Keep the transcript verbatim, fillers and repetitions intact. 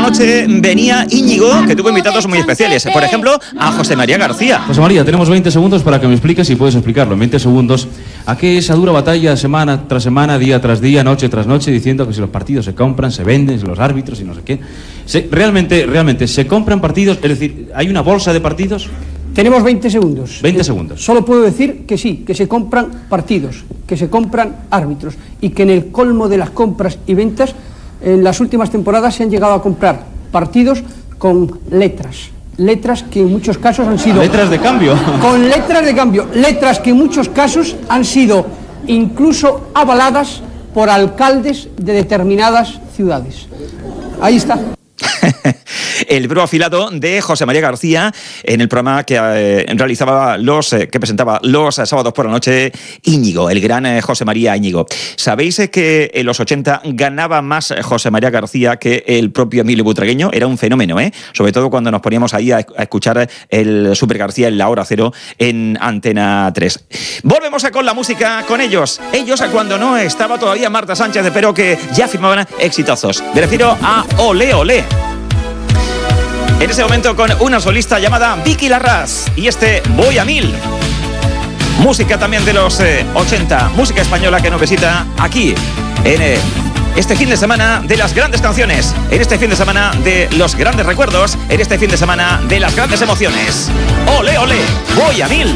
noche venía Íñigo, que tuvo invitados muy especiales. Por ejemplo, a José María García. José María, tenemos veinte segundos para que me expliques, si puedes explicarlo en veinte segundos, a qué esa dura batalla semana tras semana, día tras día, noche tras noche, diciendo que si los partidos se compran, se venden, los árbitros y no sé qué. Se, realmente, realmente, ¿se compran partidos? Es decir, ¿hay una bolsa de partidos? Tenemos veinte segundos. veinte segundos. Solo puedo decir que sí, que se compran partidos, que se compran árbitros y que en el colmo de las compras y ventas, en las últimas temporadas se han llegado a comprar partidos con letras. Letras que en muchos casos han sido... ¿Letras de cambio? Con letras de cambio. Letras que en muchos casos han sido incluso avaladas por alcaldes de determinadas ciudades. Ahí está. El bro afilado de José María García en el programa que eh, realizaba los eh, que presentaba los eh, sábados por la noche, Íñigo, el gran eh, José María Íñigo. ¿Sabéis eh, que en los ochenta ganaba más José María García que el propio Emilio Butragueño? Era un fenómeno, ¿eh? Sobre todo cuando nos poníamos ahí a, a escuchar el Super García en la hora cero en Antena tres. Volvemos a con la música con ellos. Ellos a cuando no estaba todavía Marta Sánchez, pero que ya firmaban exitazos. Me refiero a Olé Olé. En ese momento con una solista llamada Vicky Larraz y este Voy a Mil. Música también de los eh, ochenta, música española que nos visita aquí en eh, este fin de semana de las grandes canciones, en este fin de semana de los grandes recuerdos, en este fin de semana de las grandes emociones. Olé, olé, Voy a Mil.